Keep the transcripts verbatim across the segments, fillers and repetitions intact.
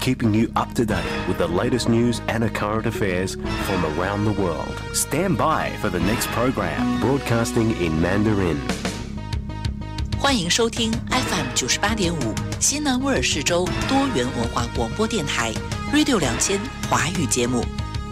keeping you up to date with the latest news and current affairs from around the world. Stand by for the next program, broadcasting in Mandarin. 欢迎收听 F M 九十八点五西南威尔士州多元文化广播电台 Radio 两千华语节目。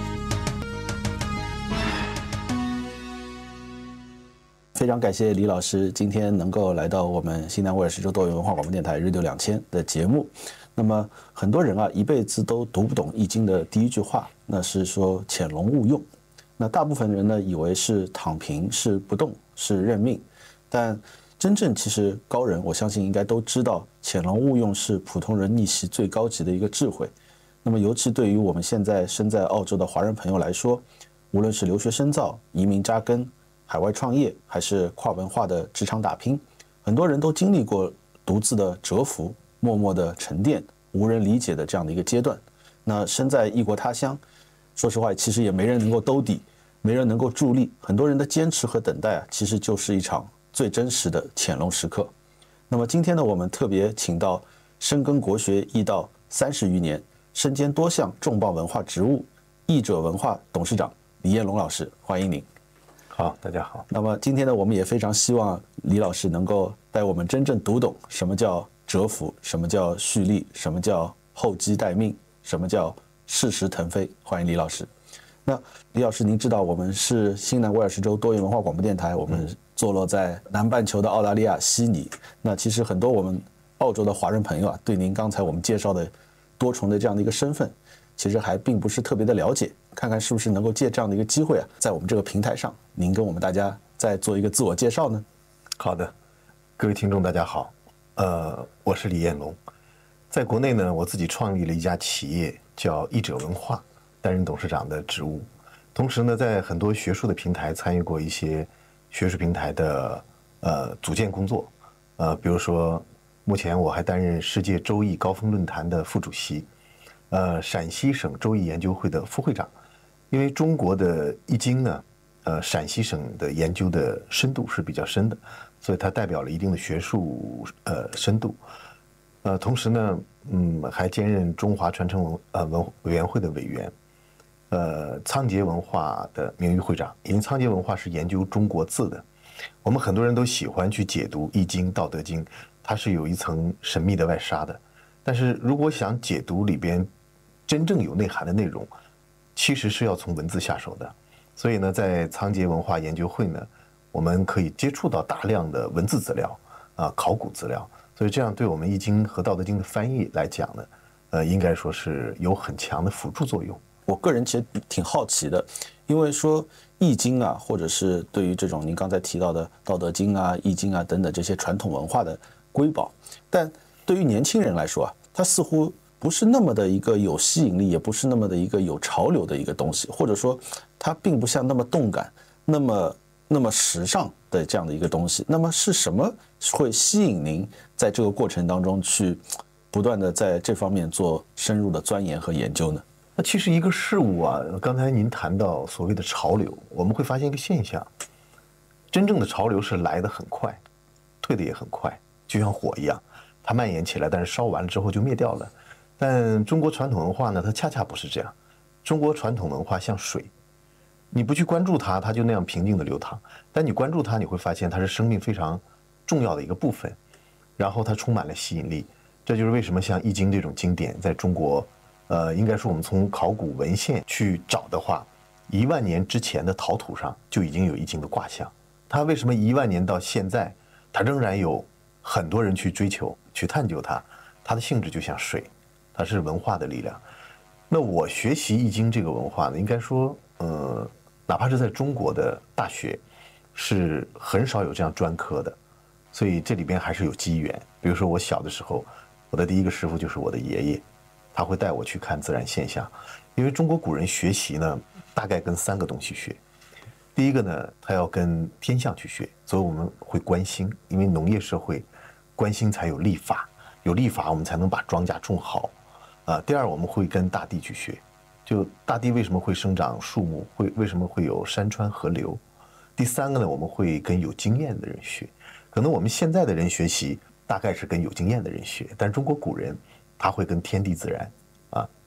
非常感谢李老师今天能够来到我们西南威尔士州多元文化广播电台 Radio 两千的节目。那么很多人啊一辈子都读不懂易经的第一句话，那是说潜龙勿用。那大部分人呢以为是躺平，是不动，是认命，但真正其实高人我相信应该都知道，潜龙勿用是普通人逆袭最高级的一个智慧。那么尤其对于我们现在身在澳洲的华人朋友来说，无论是留学深造、移民扎根、海外创业，还是跨文化的职场打拼，很多人都经历过独自的蛰伏、默默的沉淀、无人理解的这样的一个阶段。那身在异国他乡，说实话其实也没人能够兜底，没人能够助力，很多人的坚持和等待啊，其实就是一场最真实的潜龙时刻。那么今天呢，我们特别请到深耕国学易道三十余年，身兼多项重磅文化职务，译者文化董事长李彦龙老师，欢迎您。 好，大家好。 那么今天呢，我们也非常希望李老师能够带我们真正读懂什么叫蛰伏，什么叫蓄力，什么叫厚积待命，什么叫适时腾飞。欢迎李老师。那李老师，您知道我们是新南威尔士州多元文化广播电台，我们坐落在南半球的澳大利亚悉尼。那其实很多我们澳洲的华人朋友啊，对您刚才我们介绍的多重的这样的一个身份，其实还并不是特别的了解。看看是不是能够借这样的一个机会啊，在我们这个平台上，您跟我们大家再做一个自我介绍呢？ 好的，各位听众大家好，呃，我是李彦龙，在国内呢，我自己创立了一家企业叫译者文化，担任董事长的职务，同时呢，在很多学术的平台参与过一些学术平台的呃组建工作，呃，比如说目前我还担任世界周易高峰论坛的副主席，呃，陕西省周易研究会的副会长。因为中国的易经呢，呃，陕西省的研究的深度是比较深的，所以它代表了一定的学术呃深度。呃，同时呢，嗯，还兼任中华传承文呃文委员会的委员，呃，仓颉文化的名誉会长。因为仓颉文化是研究中国字的，我们很多人都喜欢去解读易经、道德经，它是有一层神秘的外纱的。但是如果想解读里边真正有内涵的内容，其实是要从文字下手的，所以呢，在仓颉文化研究会呢，我们可以接触到大量的文字资料啊、考古资料，所以这样对我们易经和道德经的翻译来讲呢，呃，应该说是有很强的辅助作用。 我个人其实挺好奇的，因为说易经啊，或者是对于这种您刚才提到的道德经啊、易经啊等等这些传统文化的瑰宝，但对于年轻人来说啊，它似乎不是那么的一个有吸引力，也不是那么的一个有潮流的一个东西，或者说它并不像那么动感、那么那么时尚的这样的一个东西。那么是什么会吸引您在这个过程当中去不断的在这方面做深入的钻研和研究呢？ 那其实一个事物啊，刚才您谈到所谓的潮流，我们会发现一个现象，真正的潮流是来得很快，退得也很快，就像火一样，它蔓延起来，但是烧完了之后就灭掉了。但中国传统文化呢，它恰恰不是这样。中国传统文化像水，你不去关注它，它就那样平静的流淌；但你关注它，你会发现它是生命非常重要的一个部分，然后它充满了吸引力。这就是为什么像《易经》这种经典，在中国，呃，应该说我们从考古文献去找的话，一万年之前的陶土上就已经有《易经》的卦象。它为什么一万年到现在，它仍然有很多人去追求、去探究它？它的性质就像水。它是文化的力量。那我学习易经这个文化呢，应该说，呃，哪怕是在中国的大学，是很少有这样专科的，所以这里边还是有机缘。比如说我小的时候，我的第一个师傅就是我的爷爷，他会带我去看自然现象。因为中国古人学习呢，大概跟三个东西学。第一个呢，他要跟天象去学，所以我们会观星，因为农业社会，观星才有历法，有历法我们才能把庄稼种好。啊，第二我们会跟大地去学，就大地为什么会生长树木，会为什么会有山川河流。第三个呢，我们会跟有经验的人学。可能我们现在的人学习大概是跟有经验的人学，但中国古人他会跟天地自然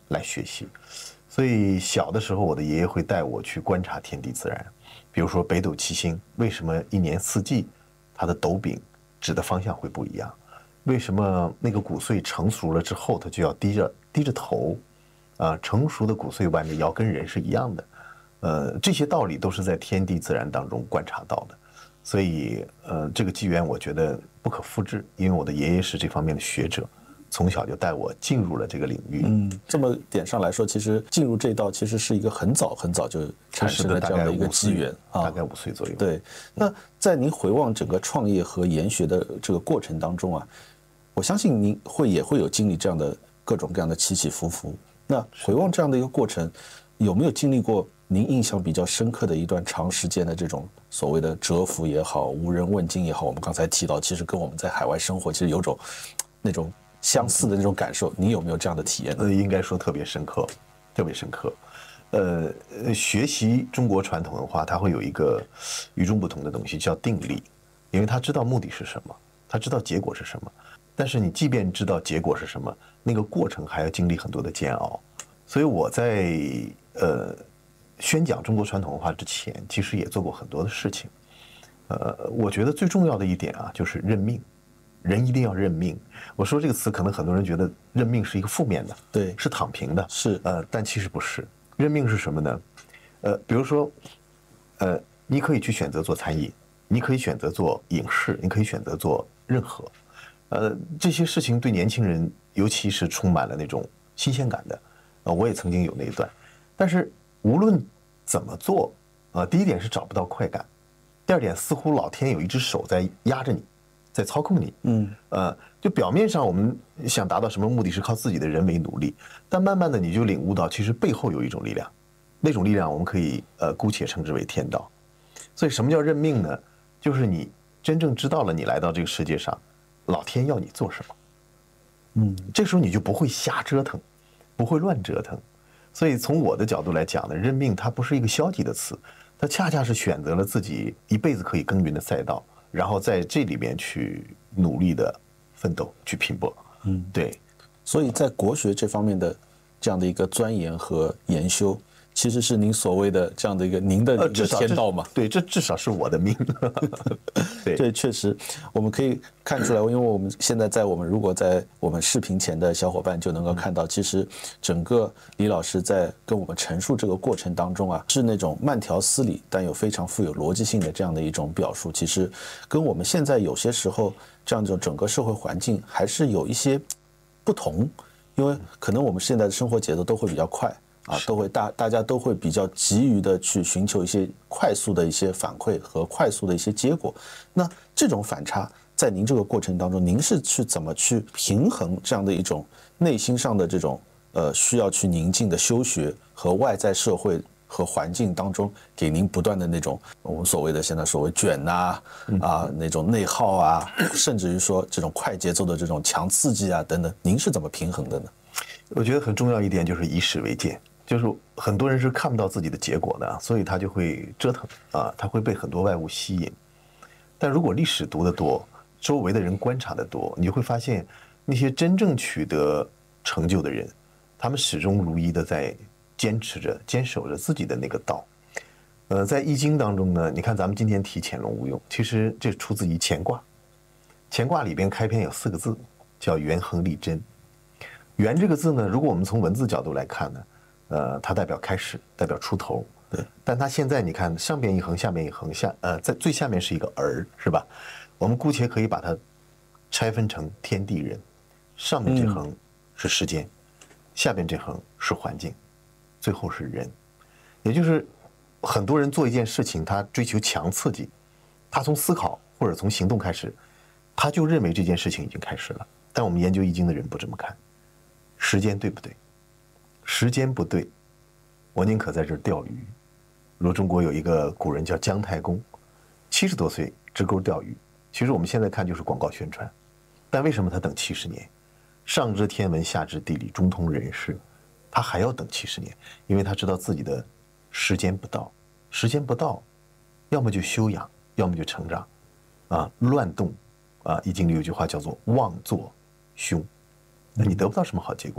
来学习。所以小的时候，我的爷爷会带我去观察天地自然，比如说北斗七星，为什么一年四季它的斗柄指的方向会不一样？为什么那个骨髓成熟了之后，它就要低着低着头？啊，成熟的骨髓弯着腰，跟人是一样的。呃，这些道理都是在天地自然当中观察到的。所以，呃，这个机缘我觉得不可复制，因为我的爷爷是这方面的学者。从小就带我进入了这个领域。 嗯，这么点上来说，其实进入这道其实是一个很早很早就产生了这样的一个机缘啊，大概五岁左右。 对，那在您回望整个创业和研学的这个过程当中啊，我相信您会也会有经历这样的各种各样的起起伏伏。那回望这样的一个过程，有没有经历过您印象比较深刻的一段长时间的这种所谓的蛰伏也好，无人问津也好？我们刚才提到，其实跟我们在海外生活其实有种那种相似的那种感受，你有没有这样的体验呢？ 呃，应该说特别深刻，特别深刻。呃，学习中国传统文化，它会有一个与众不同的东西，叫定力，因为他知道目的是什么，他知道结果是什么。但是你即便知道结果是什么，那个过程还要经历很多的煎熬。所以我在呃宣讲中国传统文化之前，其实也做过很多的事情。呃，我觉得最重要的一点啊，就是认命。人一定要认命。我说这个词，可能很多人觉得认命是一个负面的， 对， 是躺平的， 是呃，但其实不是。认命是什么呢？呃，比如说，呃，你可以去选择做餐饮，你可以选择做影视，你可以选择做任何，呃，这些事情对年轻人，尤其是充满了那种新鲜感的。呃，我也曾经有那一段，但是无论怎么做，啊、呃，第一点是找不到快感，第二点似乎老天有一只手在压着你。在操控你，嗯，呃，就表面上我们想达到什么目的是靠自己的人为努力，但慢慢的你就领悟到，其实背后有一种力量，那种力量我们可以呃姑且称之为天道。所以什么叫认命呢？就是你真正知道了你来到这个世界上，老天要你做什么，嗯，这时候你就不会瞎折腾，不会乱折腾。所以从我的角度来讲呢，认命它不是一个消极的词，它恰恰是选择了自己一辈子可以耕耘的赛道。然后在这里面去努力的奋斗，去拼搏，嗯，对。 所以在国学这方面的这样的一个钻研和研修，其实是您所谓的这样的一个您的一个天道嘛？ 对，这至少是我的命。对， 对，确实我们可以看出来，因为我们现在在我们如果在我们视频前的小伙伴就能够看到，其实整个李老师在跟我们陈述这个过程当中啊，是那种慢条斯理但又非常富有逻辑性的这样的一种表述，其实跟我们现在有些时候这样一种整个社会环境还是有一些不同，因为可能我们现在的生活节奏都会比较快。啊，都会大大家都会比较急于的去寻求一些快速的一些反馈和快速的一些结果。那这种反差，在您这个过程当中，您是去怎么去平衡这样的一种内心上的这种呃需要去宁静的修学和外在社会和环境当中给您不断的那种我们所谓的现在所谓卷呐 啊, 啊那种内耗啊，甚至于说这种快节奏的这种强刺激啊等等，您是怎么平衡的呢？ 我觉得很重要一点就是以史为鉴。就是很多人是看不到自己的结果的，所以他就会折腾啊，他会被很多外物吸引。但如果历史读得多，周围的人观察得多，你就会发现那些真正取得成就的人，他们始终如一的在坚持着、坚守着自己的那个道。呃，在《易经》当中呢，你看咱们今天提潜龙勿用，其实这出自于乾卦。乾卦里边开篇有四个字，叫元亨利贞。元这个字呢，如果我们从文字角度来看呢，呃，它代表开始，代表出头。对，但它现在你看，上边一横，下边一横，下呃，在最下面是一个儿，是吧？我们姑且可以把它拆分成天地人，上面这横是时间，嗯、下边这横是环境，最后是人。也就是很多人做一件事情，他追求强刺激，他从思考或者从行动开始，他就认为这件事情已经开始了。但我们研究易经的人不这么看，时间对不对？时间不对，我宁可在这儿钓鱼。如中国有一个古人叫姜太公，七十多岁支钩钓鱼。其实我们现在看就是广告宣传，但为什么他等七十年？上知天文，下知地理，中通人事，他还要等七十年，因为他知道自己的时间不到，时间不到，要么就休养，要么就成长，啊，乱动，啊，易经里有句话叫做妄作凶，那你得不到什么好结果的。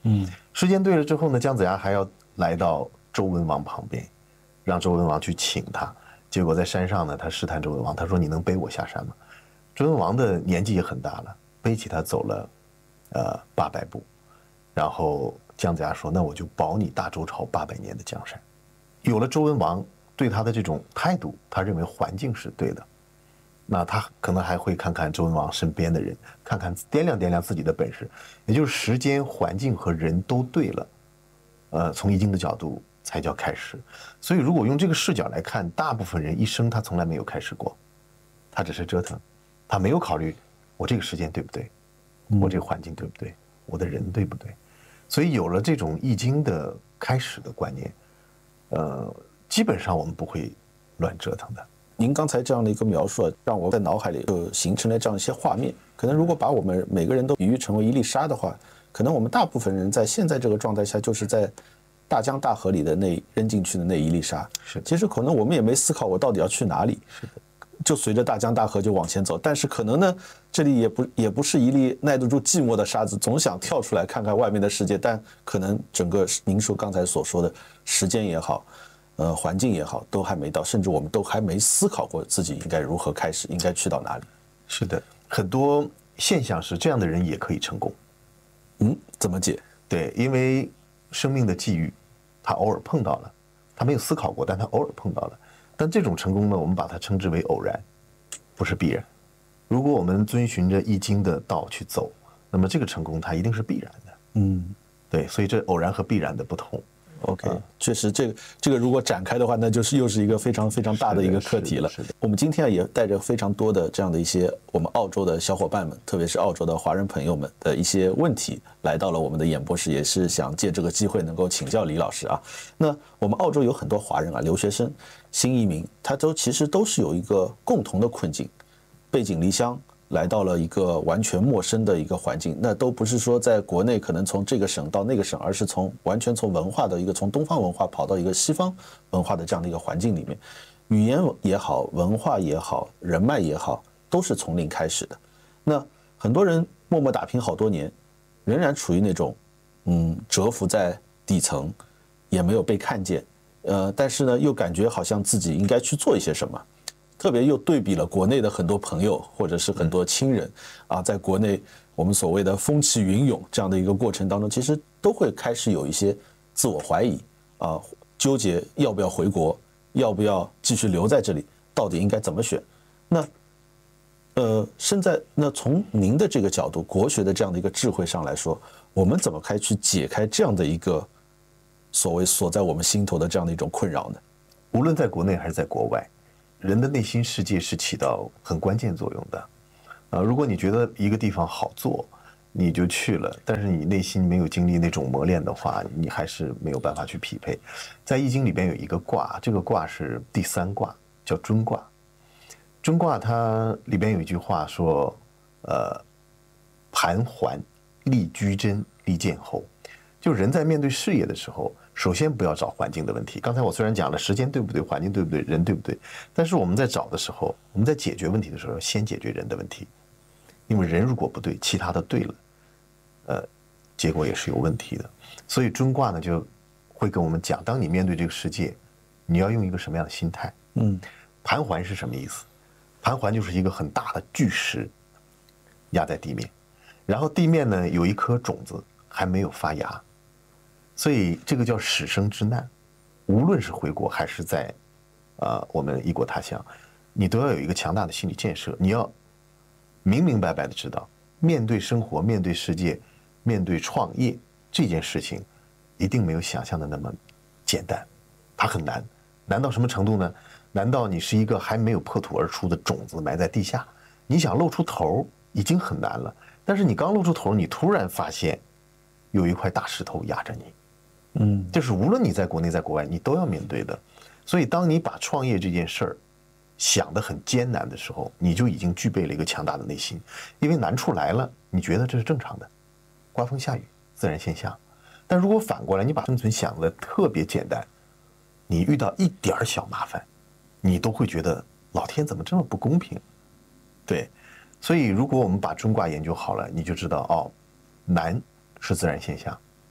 嗯，时间对了之后呢，姜子牙还要来到周文王旁边，让周文王去请他。结果在山上呢，他试探周文王，他说：“你能背我下山吗？”周文王的年纪也很大了，背起他走了，呃，八百步。然后姜子牙说：“那我就保你大周朝八百年的江山。”有了周文王对他的这种态度，他认为环境是对的，那他可能还会看看周文王身边的人，看看掂量掂量自己的本事，也就是时间、环境和人都对了，呃，从易经的角度才叫开始。所以如果用这个视角来看，大部分人一生他从来没有开始过，他只是折腾，他没有考虑我这个时间对不对，我这个环境对不对，我的人对不对。所以有了这种易经的开始的观念，呃，基本上我们不会乱折腾的。 您刚才这样的一个描述啊，让我在脑海里就形成了这样一些画面。可能如果把我们每个人都比喻成为一粒沙的话，可能我们大部分人在现在这个状态下，就是在大江大河里的那扔进去的那一粒沙。 是， 其实可能我们也没思考我到底要去哪里。是的。就随着大江大河就往前走，但是可能呢，这里也不也不是一粒耐得住寂寞的沙子，总想跳出来看看外面的世界，但可能整个您说刚才所说的时间也好，呃，环境也好，都还没到，甚至我们都还没思考过自己应该如何开始，应该去到哪里。 是的，很多现象是这样的人也可以成功。 嗯，怎么解？ 对，因为生命的际遇，他偶尔碰到了，他没有思考过，但他偶尔碰到了。但这种成功呢，我们把它称之为偶然，不是必然。如果我们遵循着易经的道去走，那么这个成功它一定是必然的。 嗯， 对，所以这偶然和必然的不同。 OK，确实，这个这个如果展开的话，那就是又是一个非常非常大的一个课题了。 是的，是的。 我们今天也带着非常多的这样的一些我们澳洲的小伙伴们，特别是澳洲的华人朋友们的一些问题，来到了我们的演播室，也是想借这个机会能够请教李老师啊。那我们澳洲有很多华人啊，留学生、新移民，他都其实都是有一个共同的困境，背井离乡。来到了一个完全陌生的一个环境，那都不是说在国内可能从这个省到那个省，而是从完全从文化的一个从东方文化跑到一个西方文化的这样的一个环境里面，语言也好，文化也好，人脉也好，都是从零开始的。那很多人默默打拼好多年，仍然处于那种嗯蛰伏在底层，也没有被看见，呃，但是呢，又感觉好像自己应该去做一些什么。特别又对比了国内的很多朋友或者是很多亲人啊，在国内我们所谓的风起云涌这样的一个过程当中，其实都会开始有一些自我怀疑啊，纠结要不要回国，要不要继续留在这里，到底应该怎么选？那呃，身在那从您的这个角度，国学的这样的一个智慧上来说，我们怎么开去解开这样的一个所谓锁在我们心头的这样的一种困扰呢？ 无论在国内还是在国外，人的内心世界是起到很关键作用的，呃，如果你觉得一个地方好做，你就去了，但是你内心没有经历那种磨练的话，你还是没有办法去匹配。在易经里边有一个卦，这个卦是第三卦，叫尊卦。尊卦它里边有一句话说，呃，盘桓，立居贞，立见侯。就人在面对事业的时候，首先不要找环境的问题。刚才我虽然讲了时间对不对，环境对不对，人对不对，但是我们在找的时候，我们在解决问题的时候，先解决人的问题，因为人如果不对，其他的对了，呃，结果也是有问题的。所以尊卦呢就会跟我们讲，当你面对这个世界，你要用一个什么样的心态？嗯，盘桓是什么意思？盘桓就是一个很大的巨石压在地面，然后地面呢有一颗种子还没有发芽。所以这个叫始生之难，无论是回国还是在，呃，我们异国他乡，你都要有一个强大的心理建设。你要明明白白的知道，面对生活、面对世界、面对创业这件事情，一定没有想象的那么简单，它很难。难到什么程度呢？难道你是一个还没有破土而出的种子埋在地下，你想露出头已经很难了，但是你刚露出头，你突然发现有一块大石头压着你。嗯，这是无论你在国内在国外，你都要面对的。所以，当你把创业这件事儿想得很艰难的时候，你就已经具备了一个强大的内心，因为难处来了，你觉得这是正常的，刮风下雨自然现象。但如果反过来，你把生存想得特别简单，你遇到一点小麻烦，你都会觉得老天怎么这么不公平？对，所以如果我们把尊卦研究好了，你就知道哦，难是自然现象。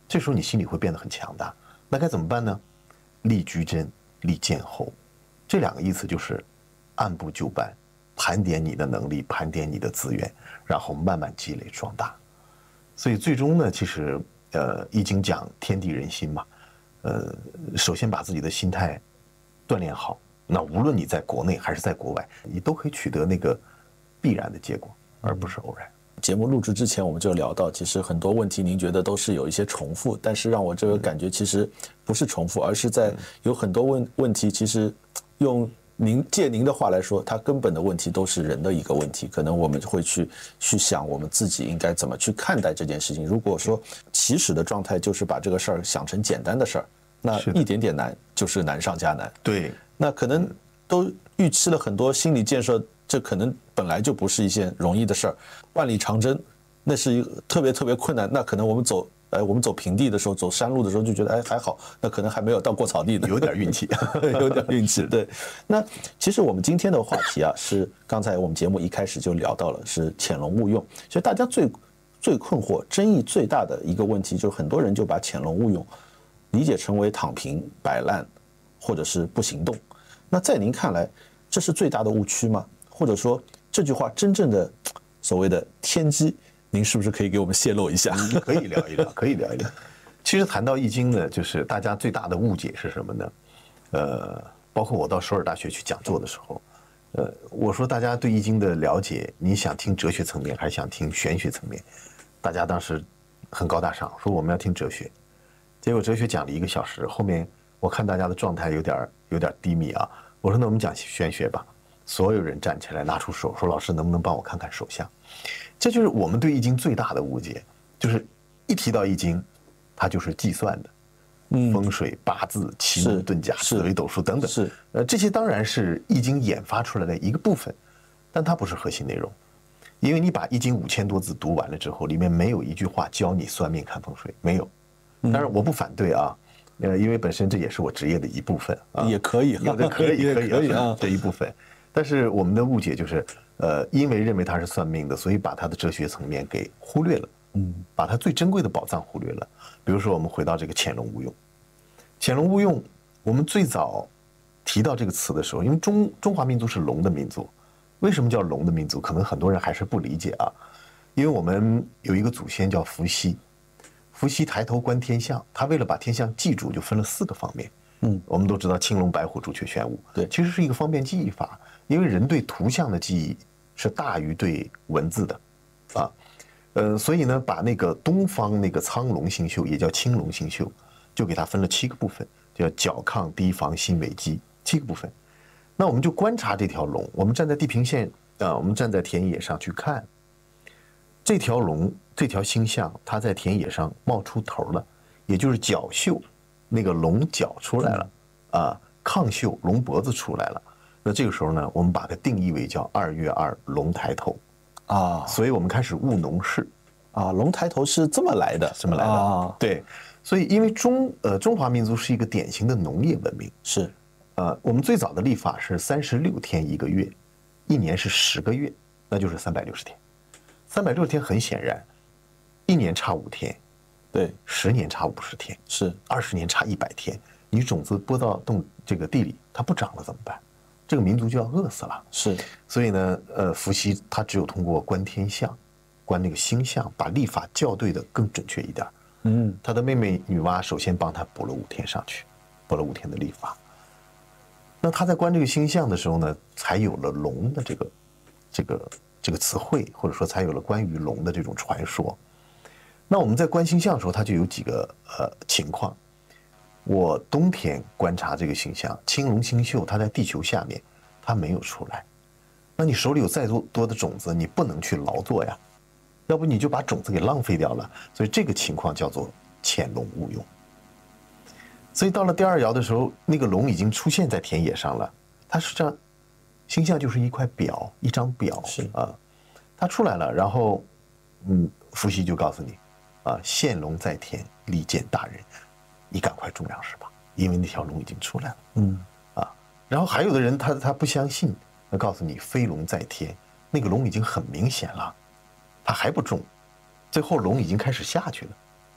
这时候你心里会变得很强大。那该怎么办呢？立居真，立见厚，这两个意思就是按部就班，盘点你的能力，盘点你的资源，然后慢慢积累壮大。所以最终呢，其实呃，《易经》讲天地人心嘛，呃，首先把自己的心态锻炼好，那无论你在国内还是在国外，你都可以取得那个必然的结果，而不是偶然。 节目录制之前，我们就聊到，其实很多问题您觉得都是有一些重复，但是让我这个感觉其实不是重复，而是在有很多问问题，其实用您借您的话来说，它根本的问题都是人的一个问题。可能我们会去去想我们自己应该怎么去看待这件事情。如果说起始的状态就是把这个事儿想成简单的事儿，那一点点难就是难上加难。 对， 那可能都预期了很多心理建设。这可能本来就不是一件容易的事儿，万里长征，那是一个特别特别困难。那可能我们走，哎，我们走平地的时候，走山路的时候就觉得，哎，还好。那可能还没有到过草地呢， 有点运气， 有点运气。对。那其实我们今天的话题啊，是刚才我们节目一开始就聊到了，是潜龙勿用。其实大家最最困惑、争议最大的一个问题，就是很多人就把潜龙勿用理解成为躺平、摆烂，或者是不行动。那在您看来，这是最大的误区吗？或者说这句话真正的所谓的天机，您是不是可以给我们泄露一下？ 可以聊一聊，可以聊一聊。其实谈到易经呢，就是大家最大的误解是什么呢？呃，包括我到首尔大学去讲座的时候，呃，我说大家对易经的了解，你想听哲学层面还是想听玄学层面？大家当时很高大上，说我们要听哲学。结果哲学讲了一个小时，后面我看大家的状态有点有点低迷啊，我说那我们讲玄学吧。所有人站起来拿出手说：“老师，能不能帮我看看手相？”这就是我们对易经最大的误解，就是一提到易经，它就是计算的，嗯，风水、八字、奇门遁甲、紫微斗数等等， 是呃，这些当然是易经演发出来的一个部分，但它不是核心内容，因为你把易经五千多字读完了之后，里面没有一句话教你算命看风水，没有。当然我不反对啊，呃，因为本身这也是我职业的一部分啊， 也可以， 有的可以，可以， 可以啊， 这一部分。但是我们的误解就是，呃，因为认为他是算命的，所以把他的哲学层面给忽略了，嗯，把他最珍贵的宝藏忽略了。比如说，我们回到这个潜龙勿用，潜龙勿用，我们最早提到这个词的时候，因为中中华民族是龙的民族，为什么叫龙的民族？可能很多人还是不理解啊，因为我们有一个祖先叫伏羲，伏羲抬头观天象，他为了把天象记住，就分了四个方面。嗯，我们都知道青龙白虎朱雀玄武，对，其实是一个方便记忆法，因为人对图像的记忆是大于对文字的，啊，呃，所以呢，把那个东方那个苍龙星宿，也叫青龙星宿，就给它分了七个部分，叫角亢低房心尾基，七个部分。那我们就观察这条龙，我们站在地平线啊，我们站在田野上去看这条龙，这条星象，它在田野上冒出头了，也就是角宿。那个龙角出来了，啊，亢宿龙脖子出来了。那这个时候呢，我们把它定义为叫二月二龙抬头，啊，所以我们开始务农事， 啊，龙抬头是这么来的， 这么来的啊。对，所以因为中呃中华民族是一个典型的农业文明， 是， 呃，我们最早的历法是三十六天一个月，一年是十个月，那就是三百六十天。三百六十天很显然，一年差五天。 对， 十年差五十天， 是二十年差一百天。你种子播到动这个地里，它不长了怎么办？这个民族就要饿死了。 是， 所以呢，呃，伏羲他只有通过观天象，观那个星象，把历法校对的更准确一点。嗯，他的妹妹女娲首先帮他补了五天上去，补了五天的历法。那他在观这个星象的时候呢，才有了龙的这个这个这个词汇，或者说才有了关于龙的这种传说。那我们在观星象的时候，它就有几个呃情况。我冬天观察这个星象，青龙星宿它在地球下面，它没有出来。那你手里有再多多的种子，你不能去劳作呀，要不你就把种子给浪费掉了。所以这个情况叫做潜龙勿用。所以到了第二爻的时候，那个龙已经出现在田野上了，它是这样，星象就是一块表，一张表是啊，它出来了，然后嗯，伏羲就告诉你。啊，现龙在田，利见大人，你赶快种粮食吧，因为那条龙已经出来了。嗯，啊，然后还有的人他他不相信，他告诉你飞龙在天，那个龙已经很明显了，他还不种，最后龙已经开始下去了，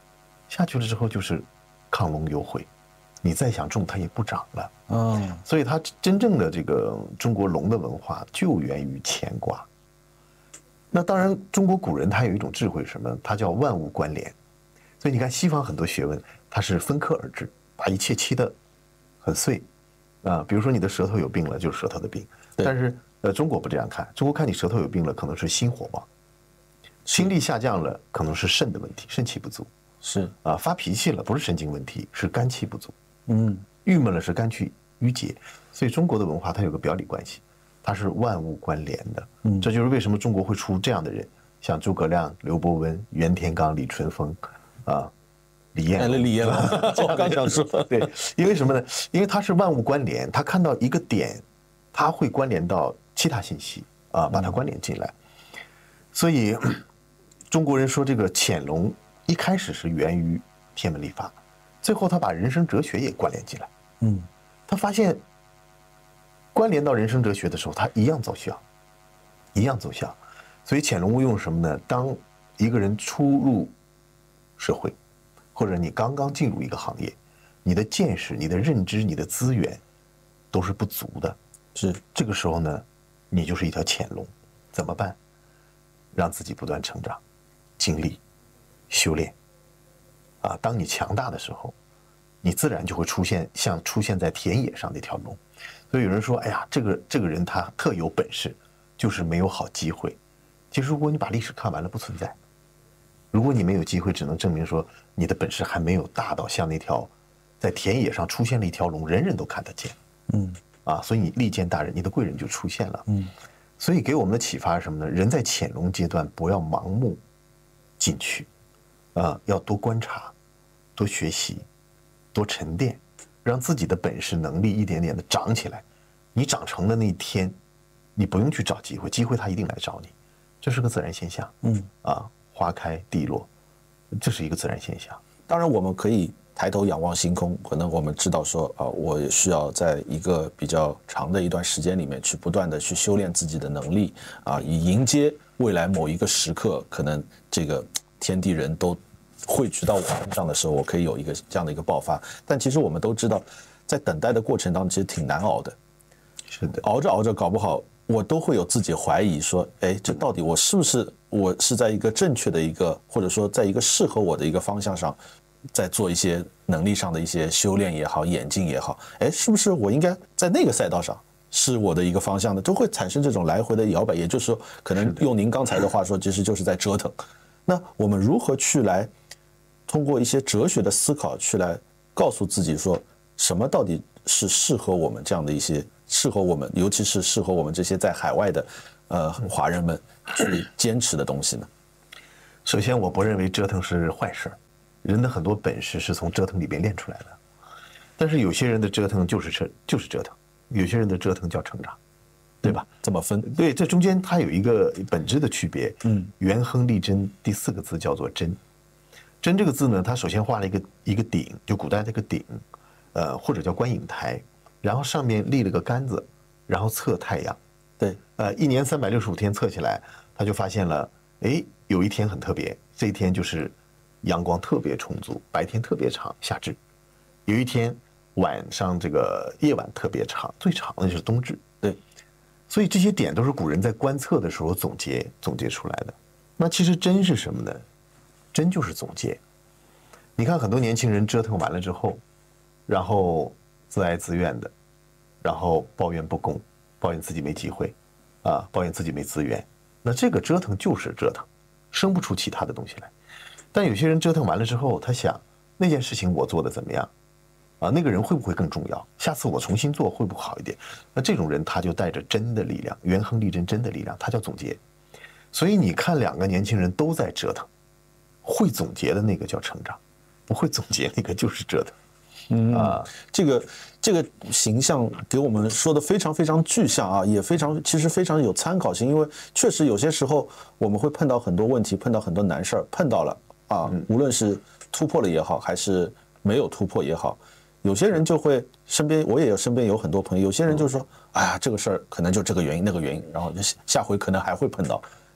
下去了之后就是亢龙有悔，你再想种它也不长了。 嗯， 所以它真正的这个中国龙的文化就源于乾卦。那当然，中国古人他有一种智慧，什么？他叫万物关联。所以你看，西方很多学问，它是分科而治，把一切切得很碎啊。比如说你的舌头有病了，就是舌头的病。但是呃，中国不这样看，中国看你舌头有病了，可能是心火旺；心力下降了，可能是肾的问题，肾气不足。 是啊，发脾气了，不是神经问题，是肝气不足。 嗯， 郁闷了是肝气郁结。所以中国的文化它有个表里关系。它是万物关联的，嗯，这就是为什么中国会出这样的人，像诸葛亮、刘伯温、袁天罡、李淳风，啊，李彦龙， 李彦龙，我刚想说， 对，因为什么呢？因为它是万物关联，他看到一个点，他会关联到其他信息啊，把它关联进来。所以中国人说这个潜龙一开始是源于天文历法，最后他把人生哲学也关联进来，嗯，他发现。关联到人生哲学的时候，它一样奏效，一样奏效。所以潜龙勿用什么呢？当一个人初入社会，或者你刚刚进入一个行业，你的见识、你的认知、你的资源都是不足的。 是这个时候呢，你就是一条潜龙，怎么办？让自己不断成长，经历、修炼。啊，当你强大的时候，你自然就会出现像出现在田野上那条龙。所以有人说，哎呀，这个这个人他特有本事，就是没有好机会。其实如果你把历史看完了，不存在。如果你没有机会，只能证明说你的本事还没有大到像那条在田野上出现了一条龙，人人都看得见。嗯，啊，所以你利见大人，你的贵人就出现了。嗯，所以给我们的启发是什么呢？人在潜龙阶段不要盲目进去，啊，要多观察，多学习，多沉淀。让自己的本事能力一点点的长起来，你长成的那一天，你不用去找机会，机会它一定来找你，这是个自然现象。嗯，啊，花开地落，这是一个自然现象。 当然，我们可以抬头仰望星空，可能我们知道说啊，我也需要在一个比较长的一段时间里面去不断的去修炼自己的能力啊，以迎接未来某一个时刻，可能这个天地人都汇聚到我身上的时候，我可以有一个这样的一个爆发。但其实我们都知道，在等待的过程当中，其实挺难熬的。 是的， 熬着熬着，搞不好我都会有自己怀疑，说，哎，这到底我是不是我是在一个正确的一个，或者说在一个适合我的一个方向上，在做一些能力上的一些修炼也好，演进也好，哎，是不是我应该在那个赛道上是我的一个方向呢？都会产生这种来回的摇摆。也就是说，可能用您刚才的话说，其实就是在折腾。那我们如何去来？通过一些哲学的思考去来告诉自己说，什么到底是适合我们这样的一些适合我们，尤其是适合我们这些在海外的呃华人们去坚持的东西呢？ 首先，我不认为折腾是坏事，人的很多本事是从折腾里边练出来的。但是有些人的折腾就是折就是折腾，有些人的折腾叫成长，对吧？ 怎么分？ 对，这中间它有一个本质的区别。嗯，元亨利贞第四个字叫做贞。贞这个字呢，它首先画了一个一个鼎，就古代这个鼎，呃，或者叫观影台，然后上面立了个杆子，然后测太阳。 对， 呃，一年三百六十五天测起来，他就发现了，哎，有一天很特别，这一天就是阳光特别充足，白天特别长，夏至；有一天晚上这个夜晚特别长，最长的就是冬至。 对， 所以这些点都是古人在观测的时候总结总结出来的。那其实真是什么呢？真就是总结。你看很多年轻人折腾完了之后，然后自哀自怨的，然后抱怨不公，抱怨自己没机会，啊，抱怨自己没资源。那这个折腾就是折腾，生不出其他的东西来。但有些人折腾完了之后，他想那件事情我做的怎么样？啊，那个人会不会更重要？下次我重新做会不会好一点？那这种人他就带着真的力量，元亨利贞真的力量，他叫总结。所以你看两个年轻人都在折腾。会总结的那个叫成长，不会总结那个就是折腾。嗯啊， 这个这个形象给我们说的非常非常具象啊，也非常其实非常有参考性，因为确实有些时候我们会碰到很多问题，碰到很多难事儿，碰到了啊，无论是突破了也好，还是没有突破也好，有些人就会身边我也有身边有很多朋友，有些人就说，哎呀，这个事儿可能就这个原因那个原因，然后下回可能还会碰到。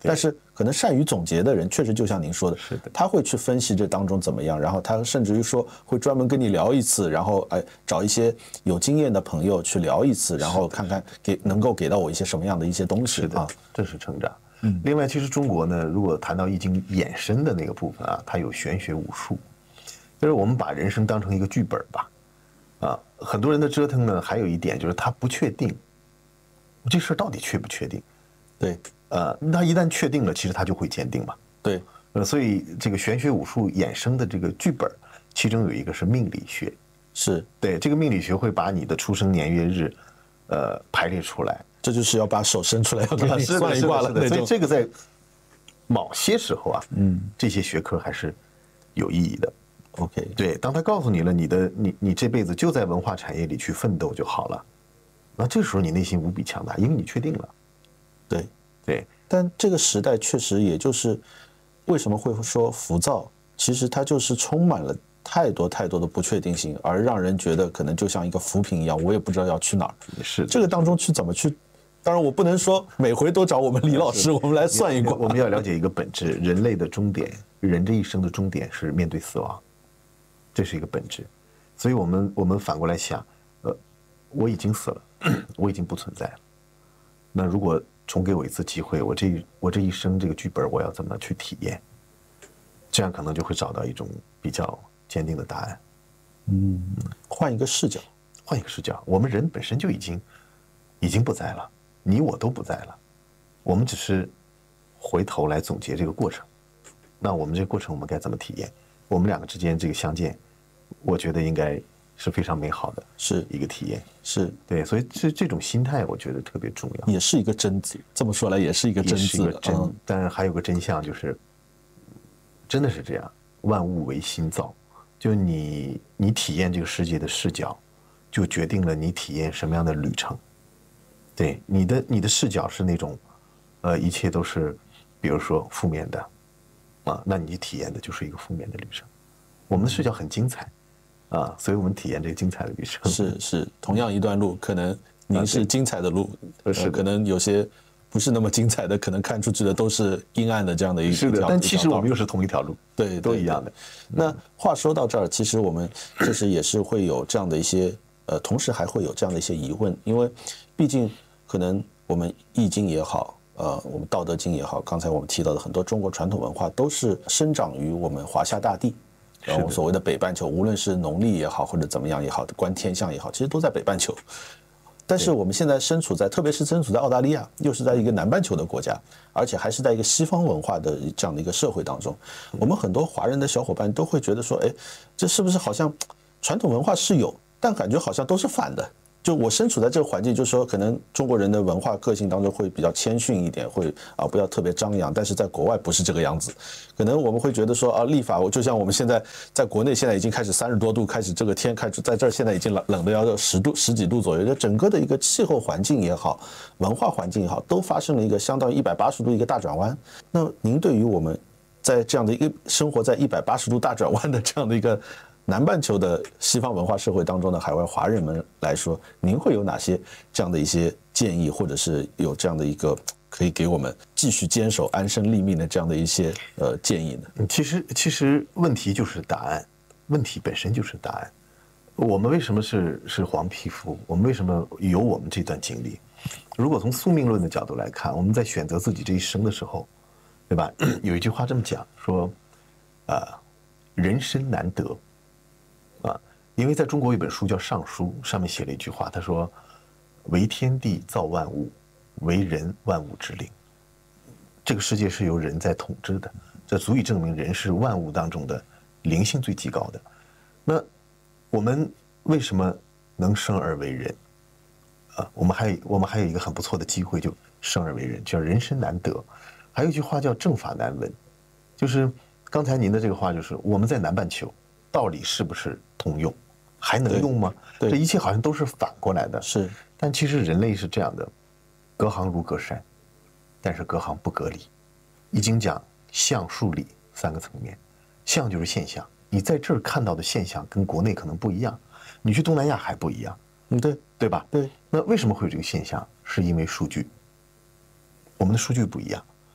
但是可能善于总结的人，确实就像您说的， 是的， 他会去分析这当中怎么样，然后他甚至于说会专门跟你聊一次，然后哎找一些有经验的朋友去聊一次，然后看看给能够给到我一些什么样的一些东西啊， 这是成长。嗯，另外，其实中国呢，如果谈到易经衍生的那个部分啊，它有玄学武术，就是我们把人生当成一个剧本吧，啊，很多人的折腾呢，还有一点就是他不确定，这事儿到底确不确定？ 对。 呃，他一旦确定了，其实他就会坚定嘛。 对， 呃，所以这个玄学武术衍生的这个剧本，其中有一个是命理学， 是对这个命理学会把你的出生年月日，呃，排列出来。 这就是要把手伸出来要给你算一卦了那种。 所以这个在某些时候啊，嗯，这些学科还是有意义的。 OK， 对，当他告诉你了你的你你这辈子就在文化产业里去奋斗就好了，那这时候你内心无比强大，因为你确定了。 对。 对， 但这个时代确实也就是为什么会说浮躁，其实它就是充满了太多太多的不确定性，而让人觉得可能就像一个浮萍一样，我也不知道要去哪儿。 是这个当中去怎么去？当然，我不能说每回都找我们李老师，我们来算一卦。 我们要了解一个本质，人类的终点，人这一生的终点是面对死亡，这是一个本质。所以我们我们反过来想，呃，我已经死了，我已经不存在了。那如果重给我一次机会，我这我这一生这个剧本我要怎么去体验？这样可能就会找到一种比较坚定的答案。 嗯，换一个视角， 换一个视角，我们人本身就已经已经不在了，你我都不在了，我们只是回头来总结这个过程。那我们这个过程我们该怎么体验？我们两个之间这个相见，我觉得应该是非常美好的， 是一个体验。 是对，所以这这种心态我觉得特别重要， 也是一个真字。这么说来，也是一个真字， 真。嗯、但是还有个真相，就是真的是这样，万物唯心造。就你你体验这个世界的视角，就决定了你体验什么样的旅程。对，你的你的视角是那种，呃，一切都是，比如说负面的，啊，那你体验的就是一个负面的旅程。我们的视角很精彩。啊，所以我们体验这个精彩的旅程。 是是，同样一段路，可能您是精彩的路， 啊、是、 呃、可能有些不是那么精彩的，可能看出去的都是阴暗的这样的一是的， 条。 但其实我们又是同一条路， 对， 都一样的。 那话说到这儿，其实我们其实也是会有这样的一些，呃，同时还会有这样的一些疑问，因为毕竟可能我们易经也好，呃，我们道德经也好，刚才我们提到的很多中国传统文化都是生长于我们华夏大地。然后所谓的北半球，无论是农历也好，或者怎么样也好，观天象也好，其实都在北半球。但是我们现在身处在，特别是身处在澳大利亚，又是在一个南半球的国家，而且还是在一个西方文化的这样的一个社会当中，我们很多华人的小伙伴都会觉得说，哎，这是不是好像传统文化是有，但感觉好像都是反的。就我身处在这个环境，就是说可能中国人的文化个性当中会比较谦逊一点，会啊不要特别张扬，但是在国外不是这个样子。可能我们会觉得说啊，立法就像我们现在在国内现在已经开始三十多度，开始这个天开始在这儿现在已经冷冷的要十度十几度左右，就整个的一个气候环境也好，文化环境也好，都发生了一个相当于一百八十度一个大转弯。那您对于我们在这样的一个生活在一百八十度大转弯的这样的一个南半球的西方文化社会当中的海外华人们来说，您会有哪些这样的一些建议，或者是有这样的一个可以给我们继续坚守安身立命的这样的一些呃建议呢？ 其实，其实问题就是答案，问题本身就是答案。我们为什么是是黄皮肤？我们为什么有我们这段经历？如果从宿命论的角度来看，我们在选择自己这一生的时候，对吧？有一句话这么讲说，啊、呃，人生难得。啊，因为在中国有一本书叫《尚书》，上面写了一句话，他说：“为天地造万物，为人万物之灵。”这个世界是由人在统治的，这足以证明人是万物当中的灵性最极高的。那我们为什么能生而为人？啊，我们还有我们还有一个很不错的机会，就生而为人，叫人生难得。还有一句话叫正法难闻，就是刚才您的这个话，就是我们在南半球。道理是不是通用？还能用吗？这一切好像都是反过来的。 是， 但其实人类是这样的，隔行如隔山，但是隔行不隔理。易经讲象数理三个层面，象就是现象，你在这儿看到的现象跟国内可能不一样，你去东南亚还不一样。 嗯，对， 对吧？ 对。 那为什么会有这个现象？是因为数据，我们的数据不一样。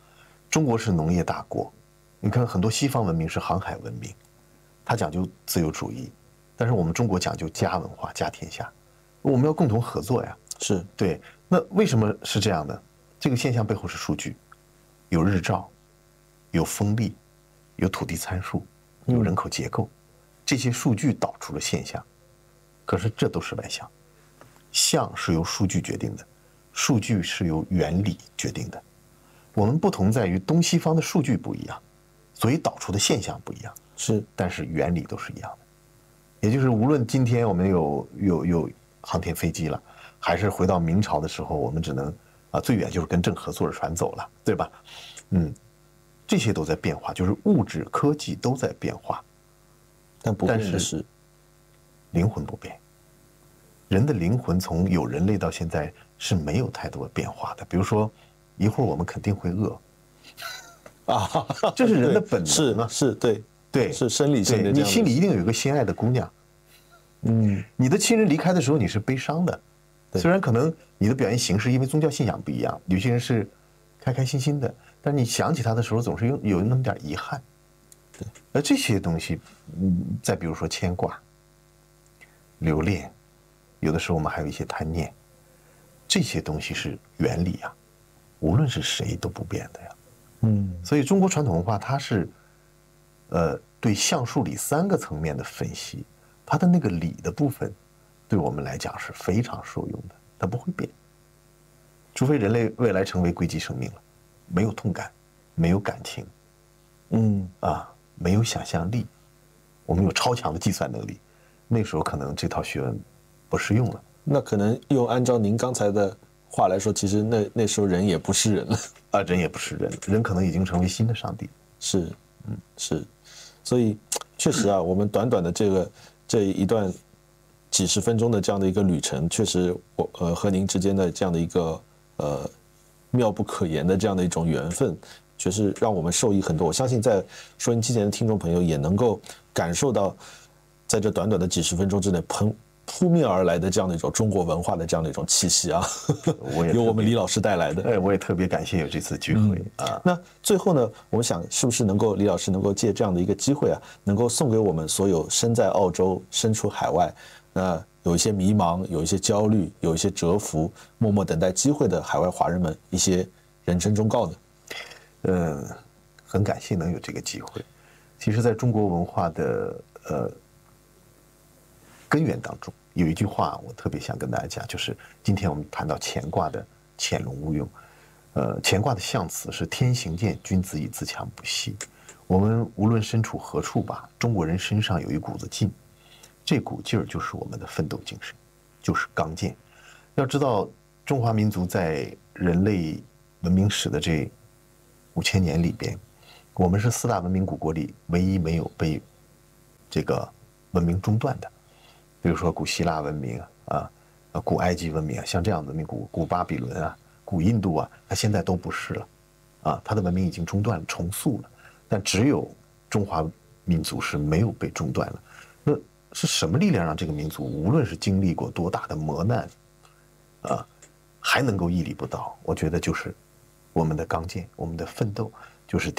中国是农业大国，你看很多西方文明是航海文明，它讲究自由主义，但是我们中国讲究家文化、家天下，我们要共同合作呀。 是对，那为什么是这样的？这个现象背后是数据，有日照，有风力，有土地参数，有人口结构，这些数据导出了现象。可是这都是外向，象是由数据决定的，数据是由原理决定的。我们不同在于东西方的数据不一样，所以导出的现象不一样。 是， 但是原理都是一样的。也就是无论今天我们有有有航天飞机了，还是回到明朝的时候，我们只能啊最远就是跟郑和坐着船走了，对吧？嗯，这些都在变化，就是物质科技都在变化， 但不变但是的是灵魂不变。人的灵魂从有人类到现在是没有太多的变化的。比如说，一会儿我们肯定会饿啊， 这是人的本是能啊。 是，对对， 是生理性的对， 这样的。 你心里一定有一个心爱的姑娘， 嗯， 你的亲人离开的时候你是悲伤的， 对虽然可能你的表现形式因为宗教信仰不一样，有些人是开开心心的，但是你想起他的时候总是有有那么点遗憾。 对， 而这些东西，嗯，再比如说牵挂、留恋，有的时候我们还有一些贪念，这些东西是原理啊，无论是谁都不变的呀。 嗯， 所以中国传统文化它是，呃，对象数理三个层面的分析，它的那个理的部分，对我们来讲是非常受用的，它不会变，除非人类未来成为硅基生命了，没有痛感，没有感情， 嗯啊，没有想象力，我们有超强的计算能力，那时候可能这套学问不适用了。 那可能又按照您刚才的话来说，其实那那时候人也不是人了。 啊，人也不是人，人可能已经成为新的上帝。 是，嗯，是，所以确实啊，我们短短的这个这一段几十分钟的这样的一个旅程，确实我呃和您之间的这样的一个呃妙不可言的这样的一种缘分，确实让我们受益很多。我相信在收音机前的听众朋友也能够感受到，在这短短的几十分钟之内喷。扑面而来的这样的一种中国文化的这样的一种气息啊， 我也由我们李老师带来的。 哎，我也特别感谢有这次聚会、嗯、啊。 那最后呢，我们想是不是能够李老师能够借这样的一个机会啊，能够送给我们所有身在澳洲、身处海外，那有一些迷茫、有一些焦虑、有一些蛰伏、默默等待机会的海外华人们一些人生忠告呢？ 嗯，很感谢能有这个机会。其实，在中国文化的呃。根源当中有一句话，我特别想跟大家讲，就是今天我们谈到乾卦的潜龙勿用，呃，乾卦的象辞是天行健，君子以自强不息。我们无论身处何处吧，中国人身上有一股子劲，这股劲儿就是我们的奋斗精神，就是刚健。要知道，中华民族在人类文明史的这五千年里边，我们是四大文明古国里唯一没有被这个文明中断的。比如说古希腊文明啊，啊，古埃及文明啊，像这样的文明，古古巴比伦啊，古印度啊，它现在都不是了，啊，它的文明已经中断了，重塑了，但只有中华民族是没有被中断了。那是什么力量让这个民族无论是经历过多大的磨难，啊，还能够屹立不倒？我觉得就是我们的刚健，我们的奋斗，就是